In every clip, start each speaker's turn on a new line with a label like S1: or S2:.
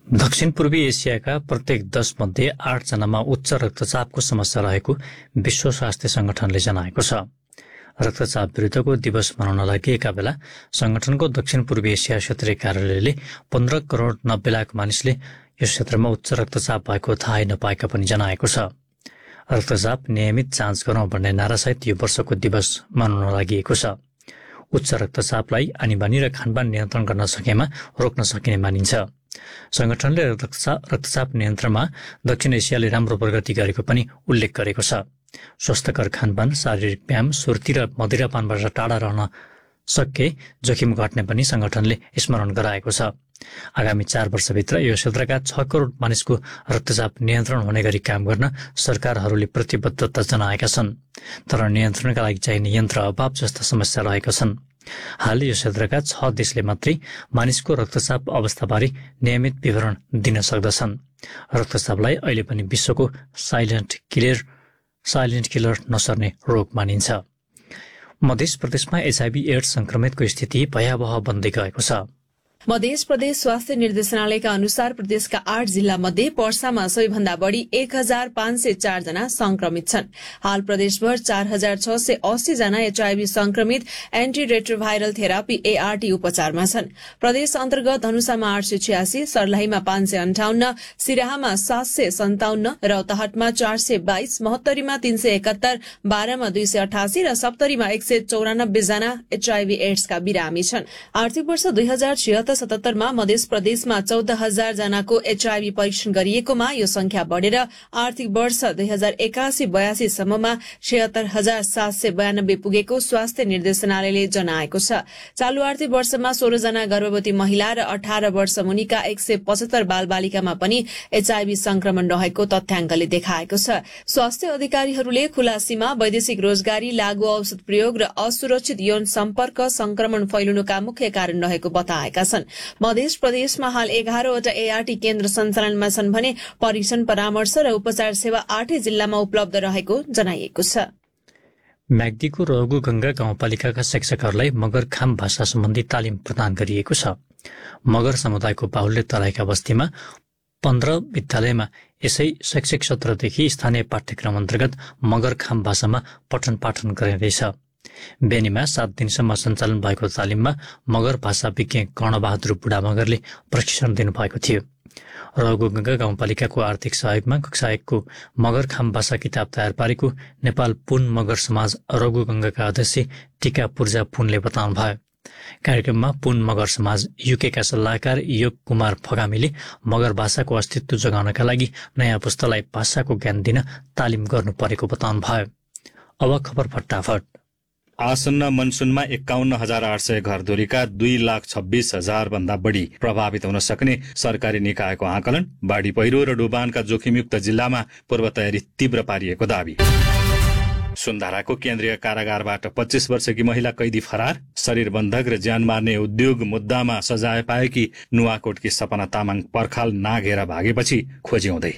S1: दक्षिण पूर्वी एसियाका प्रत्येक 10 मध्ये 8 जनामा उच्च रक्तचापको समस्या रहेको विश्व स्वास्थ्य संगठनले जनाएको छ। रक्तचाप विरुद्धको दिवस मनाउन लागेका बेला संगठनको दक्षिण पूर्वी एसिया क्षेत्रीय कार्यालयले 15 करोड 90 लाख मानिसले यस क्षेत्रमा उच्च रक्तचाप भएको थाहै नपाएका पनि जनाएको छ। रक्तचाप नियमित जाँच गरौं भन्ने नारासहित यो वर्षको दिवस मनाउन लागि छ। उच्च रक्तचापलाई आनीबानी र खानपान नियन्त्रण गर्न सकेमा रोक्न सकिने मानिन्छ। संगठनले रक्तचाप नियन्त्रणमा दक्षिण एसियाले राम्रो प्रगति गरेको पनि उल्लेख गरेको छ। स्वस्थकर खानपान, शारीरिक व्यायाम, सुर्ती र मदिरापानबाट टाढा रहन सके जोखिम घट्ने पनि संगठनले स्मरण गराएको छ। आगामी 4 वर्षभित्र यो क्षेत्रका 6 करोड मानिसको रक्तचाप नियन्त्रण हुने गरी काम गर्न सरकारहरूले प्रतिबद्धता जनाएका छन्। तर नियन्त्रणका लागि चाहिने यन्त्र अभाव जस्ता समस्या रहेका छन्। हाल यो क्षेत्रका 6 देशले मात्रै मानिसको रक्तचाप अवस्थाबारे नियमित विवरण दिन सक्दछन्। रक्तचापलाई अहिले पनि विश्वको साइलेन्ट किलर नसर्ने रोग मानिन्छ। मध्य प्रदेशमा HIV एड्स संक्रमितको स्थिति भयावह बन्दै गएको छ।
S2: मध्य प्रदेश स्वास्थ्य निर्देशनालयका अनुसार प्रदेशका 8 जिल्ला मध्ये पर्सामा सबैभन्दा बढ़ी 1504 जना संक्रमित छन्। हाल प्रदेशभर 4680 जना HIV संक्रमित एन्टी रेट्रोभाइरल थेरापी ART उपचारमा छन्। प्रदेश अन्तर्गत धनुषामा 886, सर्लाहीमा 558, सिराहामा 757, रौतहटमा 422, महोत्तरीमा 371, बारामा 288 र सप्तरीमा 194 जना HIV एड्सका बिरामी छन्। आर्थिक वर्ष 2076-77 मा मध्य प्रदेशमा 14,000 जनाको HIV परीक्षण गरिएकोमा यो संख्या बढ़ेर आर्थिक वर्ष 2081-82 सम्ममा 76,792 पुगेको स्वास्थ्य निर्देशनालयले जनाएको छ। चालू आर्थिक वर्षमा 16 जना गर्भवती महिला र 18 वर्ष मुनिका 175 बालबालिकामा पनि HIV संक्रमण रहेको तथ्याङ्कले देखाएको छ। स्वास्थ्य अधिकारीहरूले खुला सीमा, वैदेशिक रोजगारी, लागू औषध प्रयोग र असुरक्षित यौन सम्पर्क संक्रमण फैलिनुका मुख्य कारण रहेको बताएका छन्। मध्य प्रदेशमा हाल 11वटा ART केन्द्र सञ्चालनमा छन् भने परीक्षण, परामर्श र उपचार सेवा 8 जिल्लामा उपलब्ध रहेको जनाइएको छ।
S1: म्याग्दीको रघुगंगा गाउँपालिकाका शिक्षकहरूलाई मगर खाम भाषा सम्बन्धी तालिम प्रदान गरिएको छ। मगर समुदायको बाहुल्य तराईका बस्तीमा 15 विद्यालयमा यसै शैक्षिक सत्रदेखि स्थानीय पाठ्यक्रम अन्तर्गत मगर खाम भाषामा पठन पाठन गरिँदैछ। बेनीमा 7 दिनसम्म सञ्चालन भएको तालिममा मगर भाषा विज्ञ कर्णबहादुर बुढा मगरले प्रशिक्षण दिनुभएको थियो। रघुगंगा गाउँपालिकाको आर्थिक सहयोगमा कक्षा 1 को मगर खाम भाषा किताब तयार पारेको नेपाल पुन मगर समाज रघुगंगाका अध्यक्ष टीका पूर्जा पुनले बताउनुभयो। कार्यक्रममा पुन मगर समाज UK का सल्लाहकार योग कुमार फगामीले मगर भाषाको अस्तित्व जगाउनका लागि नयाँ पुस्तालाई भाषाको ज्ञान दिन तालिम गर्नु परेको बताउनुभयो। अब खबर फटाफट।
S3: आसन्न मनसुनमा 51,800 घरधुरीका 2,26,000 भन्दा बढ़ी प्रभावित हुन सक्ने सरकारी निकायको आकलन। बाढ़ी पहिरो र डुबानका जोखिमयुक्त जिल्लामा पूर्व तयारी तीव्र पारिएको दावी। सुन्धाराको केन्द्रीय कारागारबाट 25 वर्षकी महिला कैदी फरार। शरीर बन्धक र ज्यान मार्ने उद्योग मुद्दामा सजाय पाएकी नुवाकोटकी सपना तामाङ पर्खाल नाघेर भागेपछि खोजिउँदै।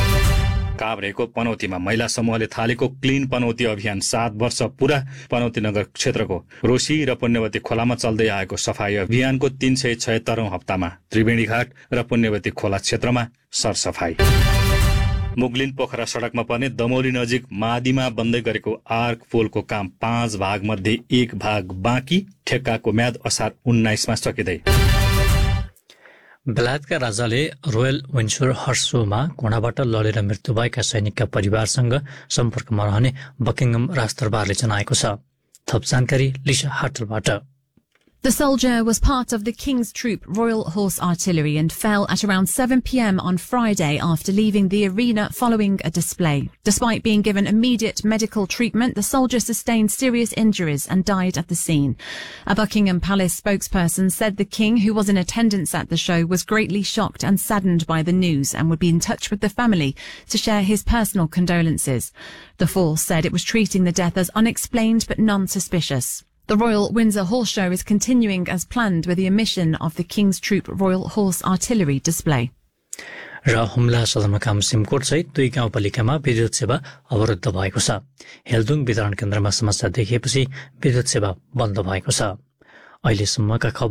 S3: काभ्रेको पनौतीमा महिला समूहले थालेको क्लिन पनौती अभियान 7 वर्ष पूरा। पनौती नगर क्षेत्रको रोशी र पुण्यवती खोलामा चल्दै आएको सफाई अभियानको 376औं हप्तामा त्रिवेणीघाट र पुण्यवती खोला क्षेत्रमा सरसफाई। मुगलिन पोखरा सड़कमा पर्ने दमौली नजिक मादीमा बन्दै गरेको आर्क पुलको काम 5 भाग मध्ये 1 भाग बाँकी। ठेक्काको म्याद असार 19 मा सकिँदै।
S1: बेलायतका राजाले रोयल विन्डसर हर्सोमा घोडाबाट लडेर मृत्यु भएका सैनिकका परिवारसँग सम्पर्कमा रहने बकिङहम राजदरबारले जनाएको छ। थप जानकारी लिसा हाटलबाट।
S4: The soldier was part of the King's Troop Royal Horse Artillery and fell at around 7 p.m. on Friday after leaving the arena following a display. Despite being given immediate medical treatment, the soldier sustained serious injuries and died at the scene. A Buckingham Palace spokesperson said the King, who was in attendance at the show, was greatly shocked and saddened by the news and would be in touch with the family to share his personal condolences. The force said it was treating the death as unexplained but non-suspicious. The Royal Windsor Horse Show is continuing as planned with the emission of the King's Troop Royal Horse Artillery display.
S1: र हुम्ला सदरमुकाम सिमकोट सहित 2 गाउँपालिकामा विद्युत सेवा अवरुद्ध भएको छ। हेलदुङ वितरण केन्द्रमा समस्या देखिएपछि विद्युत सेवा बन्द भएको छ। अहिलेसम्मका खबर